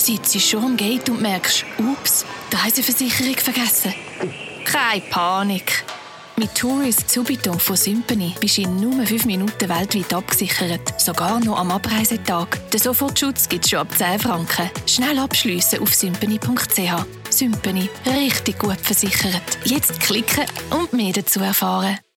sitzt schon am Gate und merkst, ups, die Reiseversicherung vergessen. Keine Panik. Mit Tourist Subito von Sympany bist du in nur 5 Minuten weltweit abgesichert. Sogar noch am Abreisetag. Den Sofortschutz gibt es schon ab 10 Franken. Schnell abschliessen auf sympany.ch. Sympany. Richtig gut versichert. Jetzt klicken und mehr dazu erfahren.